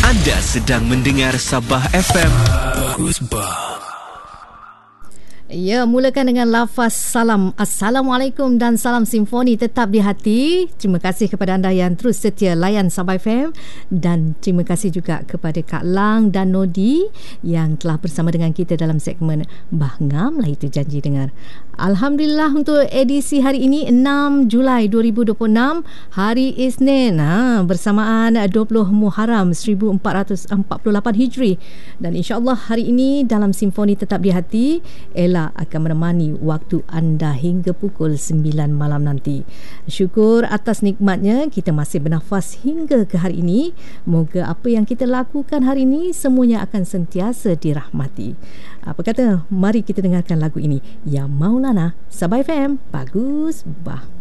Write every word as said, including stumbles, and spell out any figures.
Anda sedang mendengar Sabah F M. Bagus bah. Ya, mulakan dengan lafaz salam. Assalamualaikum dan salam simfoni tetap di hati. Terima kasih kepada anda yang terus setia layan Sabah F M. Dan terima kasih juga kepada Kak Lang dan Nodi yang telah bersama dengan kita dalam segmen Bah Ngam lah itu janji dengar. Alhamdulillah untuk edisi hari ini enam Julai dua ribu dua puluh enam, hari Isnin, ha, bersamaan dua puluh Muharram seribu empat ratus empat puluh lapan Hijri. Dan insya-Allah hari ini dalam Simfoni Tetap di Hati, Ella akan menemani waktu anda hingga pukul sembilan malam nanti. Syukur atas nikmatnya kita masih bernafas hingga ke hari ini. Moga apa yang kita lakukan hari ini semuanya akan sentiasa dirahmati. Apa kata, mari kita dengarkan lagu ini. Ya Maulana, Sabah F M, bagus bah.